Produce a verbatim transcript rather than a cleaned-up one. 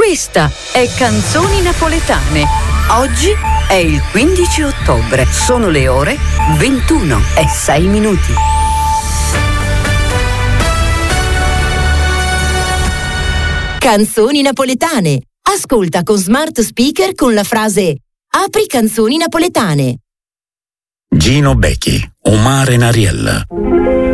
Questa è Canzoni Napoletane. Oggi è il quindici ottobre. Sono le ore ventuno e sei minuti. Canzoni napoletane. Ascolta con smart speaker con la frase "Apri Canzoni Napoletane". Gino Becchi, Omar e Nariella.